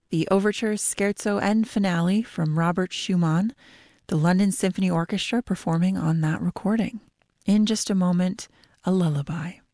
the overture, scherzo, and finale from Robert Schumann, the London Symphony Orchestra performing on that recording. In just a moment, a lullaby.